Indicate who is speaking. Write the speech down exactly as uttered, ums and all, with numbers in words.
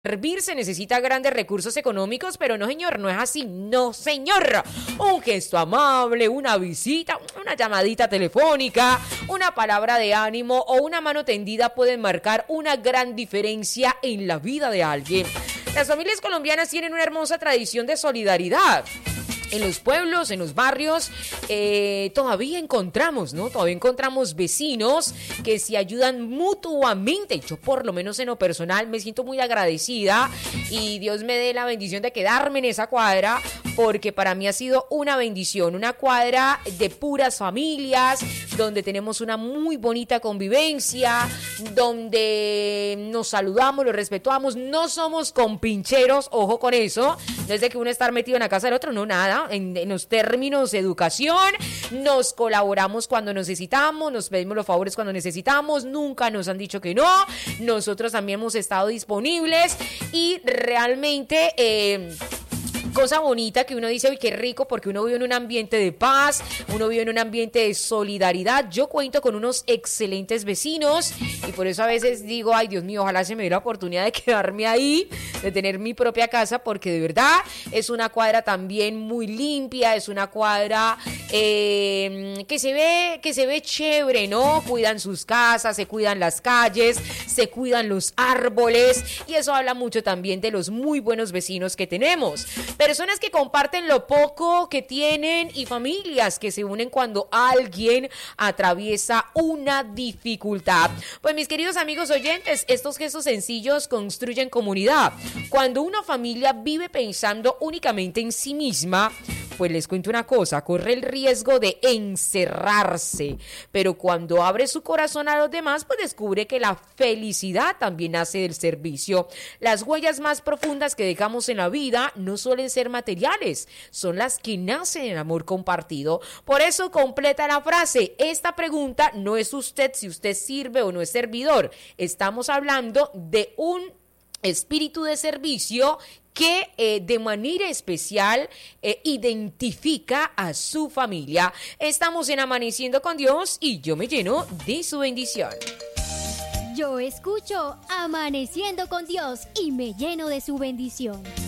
Speaker 1: servir se necesita grandes recursos económicos, pero no, señor, no es así, no, señor. Un gesto amable, una visita, una llamadita telefónica, una palabra de ánimo o una mano tendida pueden marcar una gran diferencia en la vida de alguien. Las familias colombianas tienen una hermosa tradición de solidaridad. En los pueblos, en los barrios, eh, todavía encontramos, ¿no? Todavía encontramos vecinos que se ayudan mutuamente. Yo, por lo menos en lo personal, me siento muy agradecida y Dios me dé la bendición de quedarme en esa cuadra, porque para mí ha sido una bendición, una cuadra de puras familias, donde tenemos una muy bonita convivencia, donde nos saludamos, los respetamos, no somos compincheros, ojo con eso, no es de que uno estar metido en la casa del otro, no, nada. En, en los términos de educación, nos colaboramos cuando necesitamos, nos pedimos los favores cuando necesitamos, nunca nos han dicho que no, nosotros también hemos estado disponibles y realmente... Eh, cosa bonita que uno dice, uy, qué rico, porque uno vive en un ambiente de paz, uno vive en un ambiente de solidaridad. Yo cuento con unos excelentes vecinos y por eso a veces digo, ay, Dios mío, ojalá se me diera la oportunidad de quedarme ahí, de tener mi propia casa, porque de verdad es una cuadra también muy limpia, es una cuadra eh, que se ve, que se ve chévere, ¿no? Cuidan sus casas, se cuidan las calles, se cuidan los árboles y eso habla mucho también de los muy buenos vecinos que tenemos. Personas que comparten lo poco que tienen y familias que se unen cuando alguien atraviesa una dificultad. Pues mis queridos amigos oyentes, estos gestos sencillos construyen comunidad. Cuando una familia vive pensando únicamente en sí misma, pues les cuento una cosa, corre el riesgo de encerrarse, pero cuando abre su corazón a los demás, pues descubre que la felicidad también nace del servicio. Las huellas más profundas que dejamos en la vida no suelen ser materiales, son las que nacen en amor compartido. Por eso completa la frase, esta pregunta no es usted si usted sirve o no es servidor, estamos hablando de un espíritu de servicio que eh, de manera especial eh, identifica a su familia. Estamos en Amaneciendo con Dios y yo me lleno de su bendición.
Speaker 2: Yo escucho Amaneciendo con Dios y me lleno de su bendición.